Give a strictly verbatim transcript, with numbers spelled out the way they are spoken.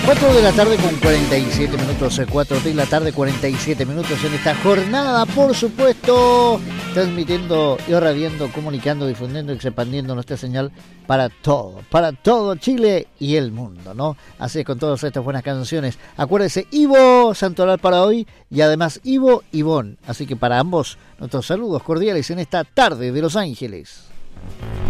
cuatro de la tarde con cuarenta y siete minutos, cuatro de la tarde cuarenta y siete minutos en esta jornada, por supuesto, transmitiendo, irradiando, comunicando, difundiendo y expandiendo nuestra señal para todo, para todo Chile y el mundo, ¿no? Así es, con todas estas buenas canciones. Acuérdese, Ivo Santoral para hoy y además Ivo Ivón. Así que para ambos, nuestros saludos cordiales en esta tarde de Los Ángeles.